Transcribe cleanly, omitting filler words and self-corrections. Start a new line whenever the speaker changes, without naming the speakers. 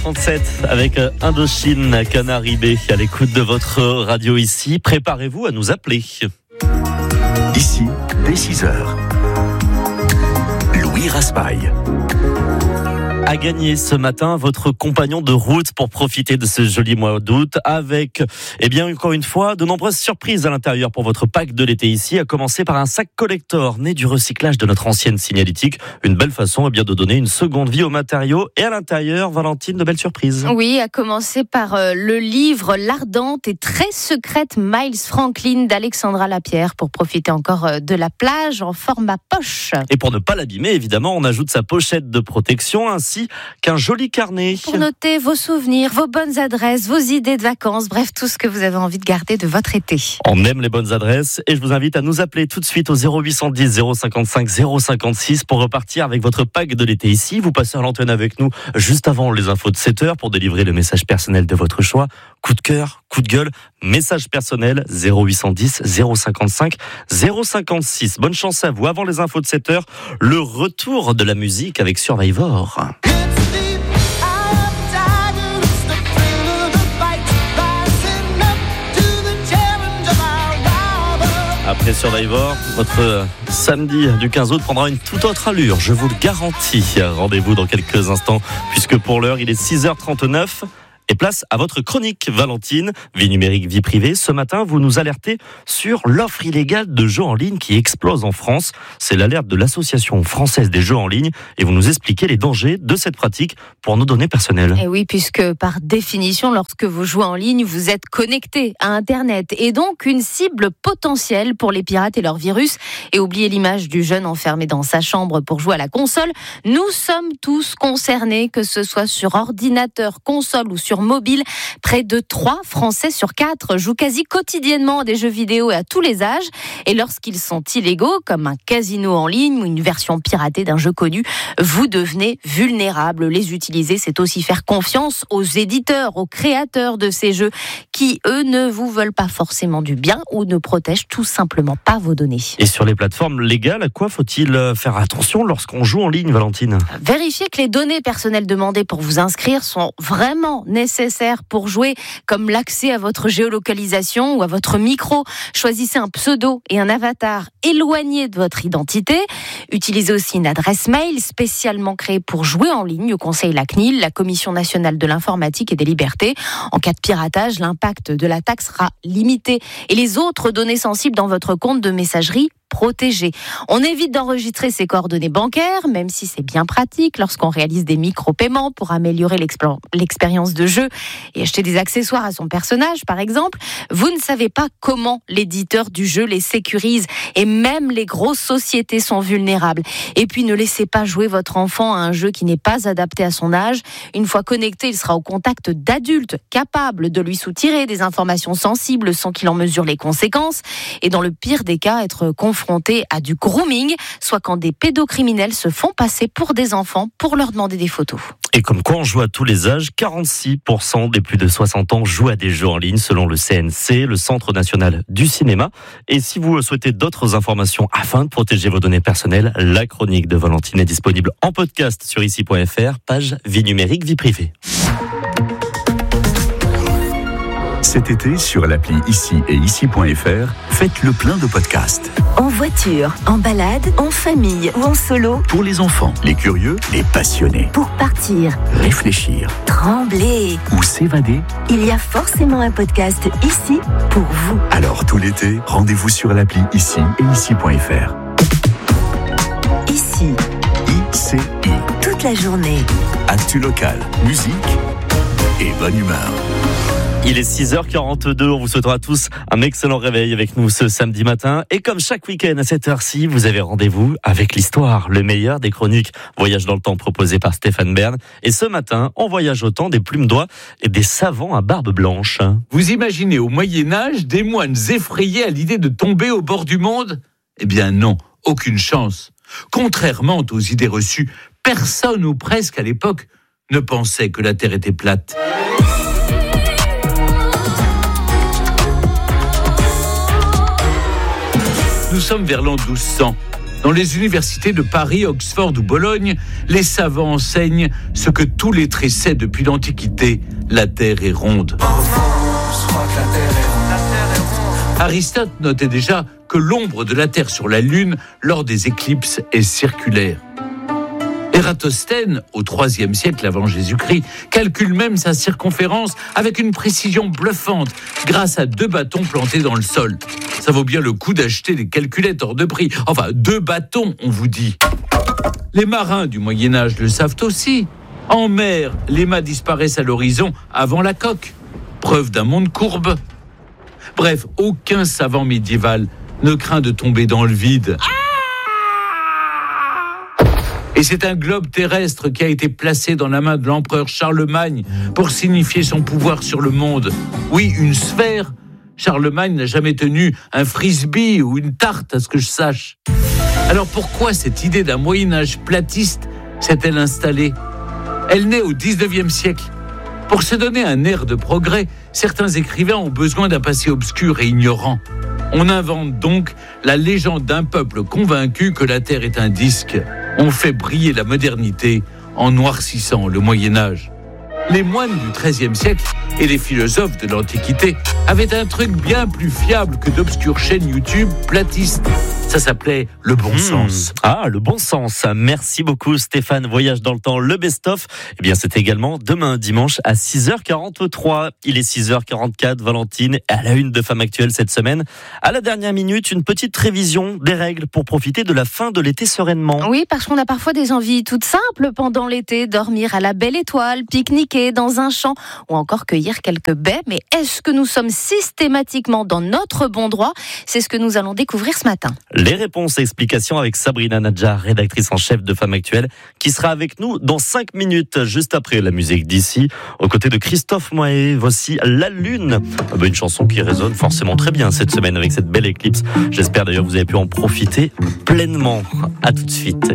6h37 avec Indochine, Canary B à l'écoute de votre radio ici. Préparez-vous à nous appeler.
Ici, dès 6h. Louis Raspail.
À gagner ce matin votre compagnon de route pour profiter de ce joli mois d'août avec, encore une fois, de nombreuses surprises à l'intérieur pour votre pack de l'été ici, à commencer par un sac collector né du recyclage de notre ancienne signalétique. Une belle façon de donner une seconde vie aux matériaux et à l'intérieur, Valentine, de belles surprises.
Oui, à commencer par le livre L'ardente et très secrète Miles Franklin d'Alexandra Lapierre pour profiter encore de la plage en format poche.
Et pour ne pas l'abîmer, évidemment, on ajoute sa pochette de protection ainsi qu'un joli carnet.
Pour noter vos souvenirs, vos bonnes adresses, vos idées de vacances, bref, tout ce que vous avez envie de garder de votre été.
On aime les bonnes adresses et je vous invite à nous appeler tout de suite au 0810 055 056 pour repartir avec votre pack de l'été ici. Vous passez à l'antenne avec nous juste avant les infos de 7h pour délivrer le message personnel de votre choix. Coup de cœur, coup de gueule, message personnel 0810 055 056. Bonne chance à vous. Avant les infos de 7h, le retour de la musique avec Survivor. Après Survivor, votre samedi du 15 août prendra une toute autre allure, je vous le garantis. Rendez-vous dans quelques instants, puisque pour l'heure, il est 6h39. Et place à votre chronique, Valentine, vie numérique, vie privée. Ce matin, vous nous alertez sur l'offre illégale de jeux en ligne qui explose en France. C'est l'alerte de l'Association française des jeux en ligne et vous nous expliquez les dangers de cette pratique pour nos données personnelles.
Et oui, puisque par définition, lorsque vous jouez en ligne, vous êtes connecté à Internet et donc une cible potentielle pour les pirates et leurs virus. Et oubliez l'image du jeune enfermé dans sa chambre pour jouer à la console. Nous sommes tous concernés, que ce soit sur ordinateur, console ou sur mobile. Près de 3 Français sur 4 jouent quasi quotidiennement à des jeux vidéo et à tous les âges. Et lorsqu'ils sont illégaux, comme un casino en ligne ou une version piratée d'un jeu connu, vous devenez vulnérable. Les utiliser, c'est aussi faire confiance aux éditeurs, aux créateurs de ces jeux qui, eux, ne vous veulent pas forcément du bien ou ne protègent tout simplement pas vos données.
Et sur les plateformes légales, à quoi faut-il faire attention lorsqu'on joue en ligne, Valentine ?
Vérifiez que les données personnelles demandées pour vous inscrire sont vraiment nécessaires pour jouer, comme l'accès à votre géolocalisation ou à votre micro. Choisissez un pseudo et un avatar éloignés de votre identité. Utilisez aussi une adresse mail spécialement créée pour jouer en ligne, conseille la CNIL, la Commission nationale de l'informatique et des libertés. En cas de piratage, l'impact de l'attaque sera limité et les autres données sensibles dans votre compte de messagerie protégé. On évite d'enregistrer ses coordonnées bancaires, même si c'est bien pratique lorsqu'on réalise des micro-paiements pour améliorer l'expérience de jeu et acheter des accessoires à son personnage, par exemple. Vous ne savez pas comment l'éditeur du jeu les sécurise et même les grosses sociétés sont vulnérables. Et puis ne laissez pas jouer votre enfant à un jeu qui n'est pas adapté à son âge. Une fois connecté, il sera au contact d'adultes capables de lui soutirer des informations sensibles sans qu'il en mesure les conséquences. Et dans le pire des cas, être confronté à du grooming, soit quand des pédocriminels se font passer pour des enfants pour leur demander des photos.
Et comme quoi on joue à tous les âges, 46% des plus de 60 ans jouent à des jeux en ligne selon le CNC, le Centre National du Cinéma. Et si vous souhaitez d'autres informations afin de protéger vos données personnelles, la chronique de Valentine est disponible en podcast sur ici.fr, page vie numérique, vie privée.
Cet été, sur l'appli Ici et Ici.fr, faites le plein de podcasts.
En voiture, en balade, en famille ou en solo.
Pour les enfants, les curieux, les passionnés.
Pour partir,
réfléchir,
trembler
ou s'évader.
Il y a forcément un podcast ici pour vous.
Alors tout l'été, rendez-vous sur l'appli Ici et Ici.fr.
Ici.
ICI.
Toute la journée.
Actu locale, musique et bonne humeur.
Il est 6h42, on vous souhaitera tous un excellent réveil avec nous ce samedi matin. Et comme chaque week-end à cette heure-ci, vous avez rendez-vous avec l'histoire, le meilleur des chroniques Voyage dans le temps proposé par Stéphane Bern. Et ce matin, on voyage au temps des plumes d'oie et des savants à barbe blanche.
Vous imaginez au Moyen-Âge des moines effrayés à l'idée de tomber au bord du monde ? Eh bien non, aucune chance. Contrairement aux idées reçues, personne ou presque à l'époque ne pensait que la Terre était plate. Nous sommes vers l'an 1200. Dans les universités de Paris, Oxford ou Bologne, les savants enseignent ce que tous les lettrés savent depuis l'Antiquité, la Terre est ronde. Aristote notait déjà que l'ombre de la Terre sur la Lune lors des éclipses est circulaire. Ératosthène, au IIIe siècle avant Jésus-Christ, calcule même sa circonférence avec une précision bluffante grâce à 2 bâtons plantés dans le sol. Ça vaut bien le coup d'acheter des calculettes hors de prix. Enfin, 2 bâtons, on vous dit. Les marins du Moyen-Âge le savent aussi. En mer, les mâts disparaissent à l'horizon avant la coque. Preuve d'un monde courbe. Bref, aucun savant médiéval ne craint de tomber dans le vide. Et c'est un globe terrestre qui a été placé dans la main de l'empereur Charlemagne pour signifier son pouvoir sur le monde. Oui, une sphère. Charlemagne n'a jamais tenu un frisbee ou une tarte, à ce que je sache. Alors pourquoi cette idée d'un Moyen-Âge platiste s'est-elle installée ? Elle naît au XIXe siècle. Pour se donner un air de progrès, certains écrivains ont besoin d'un passé obscur et ignorant. On invente donc la légende d'un peuple convaincu que la Terre est un disque. On fait briller la modernité en noircissant le Moyen-Âge. Les moines du XIIIe siècle et les philosophes de l'Antiquité avaient un truc bien plus fiable que d'obscures chaînes YouTube platistes. Ça s'appelait le bon sens.
Ah, le bon sens. Merci beaucoup Stéphane. Voyage dans le temps, le best-of. Eh bien, c'est également demain dimanche à 6h43. Il est 6h44, Valentine, à la une de Femmes Actuelles cette semaine. À la dernière minute, une petite révision des règles pour profiter de la fin de l'été sereinement.
Oui, parce qu'on a parfois des envies toutes simples pendant l'été. Dormir à la belle étoile, pique-niquer dans un champ ou encore cueillir quelques baies. Mais est-ce que nous sommes systématiquement dans notre bon droit ? C'est ce que nous allons découvrir ce matin.
Les réponses et explications avec Sabrina Nadjar, rédactrice en chef de Femmes Actuelles, qui sera avec nous dans 5 minutes, juste après la musique d'ici, aux côtés de Christophe Moët. Voici La Lune, une chanson qui résonne forcément très bien cette semaine avec cette belle éclipse. J'espère d'ailleurs que vous avez pu en profiter pleinement. À tout de suite.